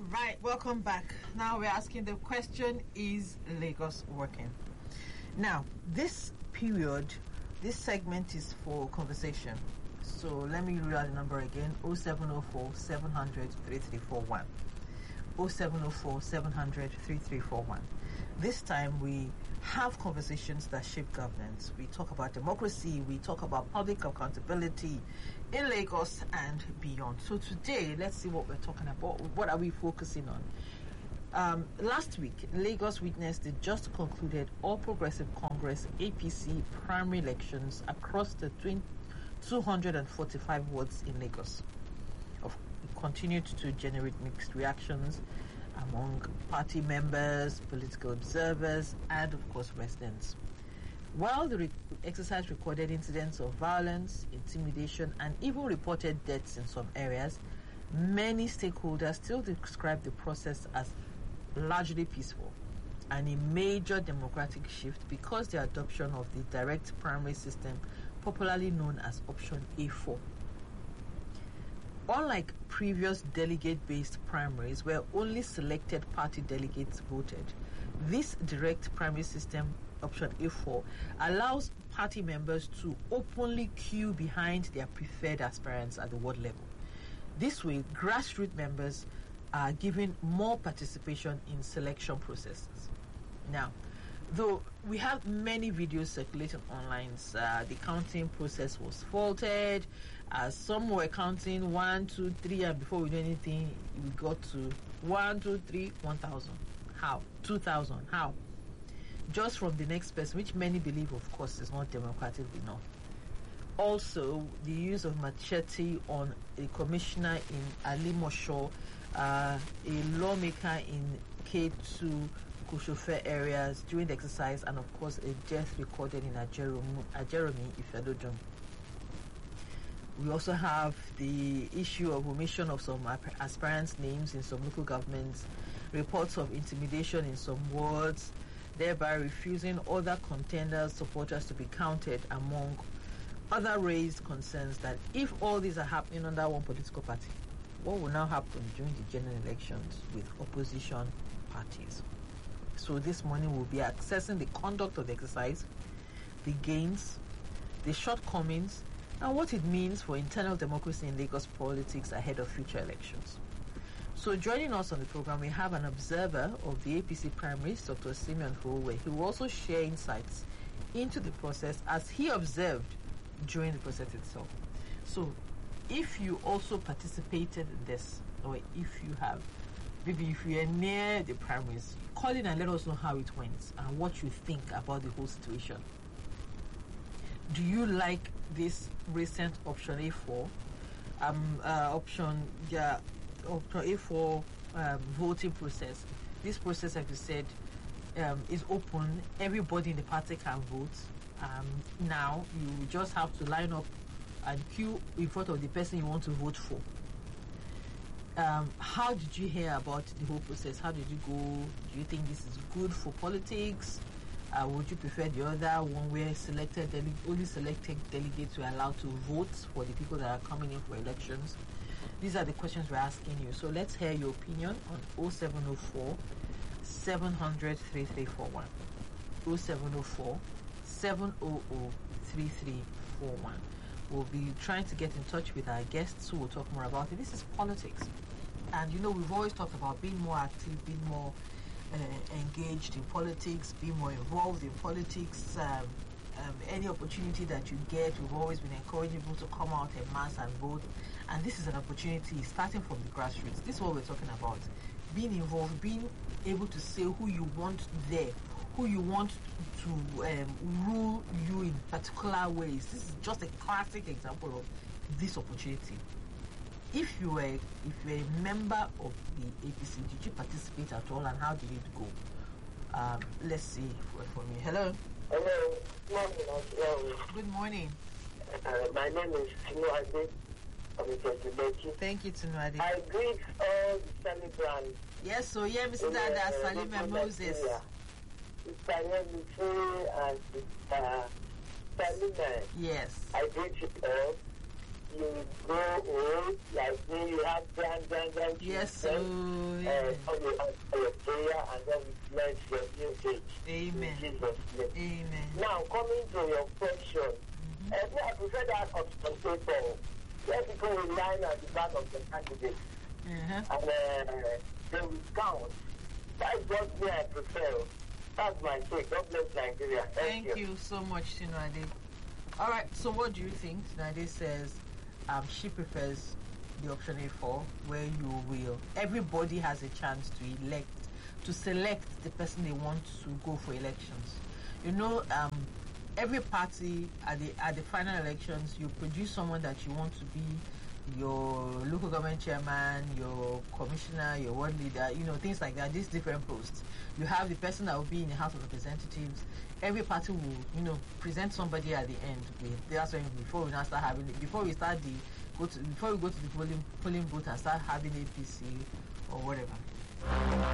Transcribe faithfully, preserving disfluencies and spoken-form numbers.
Right, welcome back. Now we're asking the question, is Lagos working? Now, this period, this segment is for conversation. So let me read out the number again, oh seven oh four, seven hundred, thirty-three forty-one. oh seven oh four, seven hundred, thirty-three forty-one. This time we have conversations that shape governance. We talk about democracy, we talk about public accountability in Lagos and beyond. So today, let's see what we're talking about. What are we focusing on? Um, last week, Lagos witnessed the just concluded All Progressive Congress A P C primary elections across the two hundred forty-five wards in Lagos. Of, continued to generate mixed reactions among party members, political observers, and of course residents. While the re- exercise recorded incidents of violence, intimidation, and even reported deaths in some areas, many stakeholders still describe the process as largely peaceful and a major democratic shift because the adoption of the direct primary system, popularly known as Option A four. Unlike previous delegate-based primaries where only selected party delegates voted, this direct primary system, Option A four, allows party members to openly queue behind their preferred aspirants at the ward level. This way, grassroots members are given more participation in selection processes. Now, though we have many videos circulating online, uh, the counting process was faulted. Uh, some were counting one, two, three, and before we do anything, we got to one, two, three, one thousand. How? Two thousand. How? Just from the next person, which many believe, of course, is not democratic enough. Also, the use of machete on a commissioner in Alimosho, uh, a lawmaker in K two Kushofe areas during the exercise, and of course, a death recorded in Ajeromi, Ifedodun. We also have the issue of omission of some aspirants' names in some local governments, reports of intimidation in some wards, thereby refusing other contenders' supporters to be counted, among other raised concerns that if all these are happening under one political party, what will now happen during the general elections with opposition parties? So this morning we'll be assessing the conduct of the exercise, the gains, the shortcomings, and what it means for internal democracy in Lagos politics ahead of future elections. So joining us on the program, we have an observer of the A P C primaries, Doctor Simeon Howe, who will also share insights into the process as he observed during the process itself. So if you also participated in this, or if you have, maybe if you are near the primaries, call in and let us know how it went and what you think about the whole situation. Do you like this recent Option A four, um, uh, option, yeah, Option A four um, voting process? This process, like you said, um, is open. Everybody in the party can vote. Um, now you just have to line up and queue in front of the person you want to vote for. Um, how did you hear about the whole process? How did you go? Do you think this is good for politics? Uh, would you prefer the other one where selected dele- only selected delegates were allowed to vote for the people that are coming in for elections? These are the questions we're asking you. So let's hear your opinion on oh seven oh four, seven hundred, thirty-three forty-one. oh seven oh four, seven hundred, thirty-three forty-one. We'll be trying to get in touch with our guests who will talk more about it. This is politics. And you know, we've always talked about being more active, being more uh, engaged in politics, being more involved in politics. Um, um, any opportunity that you get, we've always been encouraging people to come out en masse and vote. And this is an opportunity starting from the grassroots. This is what we're talking about. Being involved, being able to say who you want there, who you want to um, rule you in particular ways. This is just a classic example of this opportunity. If you were, if you were a member of the A P C, did you participate at all, and how did it go? Um, let's see from you. Hello. Hello. Good morning. Good morning. Uh, my name is Tinuade. Thank you, Tinuade. I greet all the celebrants. Yes, so yeah, Mister Dada, Salim and Moses. Mister Yemifu and Mister Salim. Yes. I greet you all. you grow old, like when you have grand, grand, grand Yes, so children, yeah. uh, for your, for your prayer, and then we bless your new age. Amen. In Jesus' name. Amen. Now, coming to your question, Mhm. uh, me, I prefer that option paper. Let people will line at the back of the candidate, Uh-huh. and uh, they will count. That's what me I prefer. That's my take. God bless Nigeria. Thank, Thank you so much, Sinade. All right, so what do you think? Sinade says um, she prefers the option A four, where you will, everybody has a chance to elect, to select the person they want to go for elections. You know, um, every party at the at the final elections, you produce someone that you want to be your local government chairman, your commissioner, your ward leader, you know, things like that, these different posts. You have the person that will be in the House of Representatives. Every party will, you know, present somebody at the end. With, that's when before we now start having it, before we start the go to before we go to the polling polling booth and start having A P C or whatever.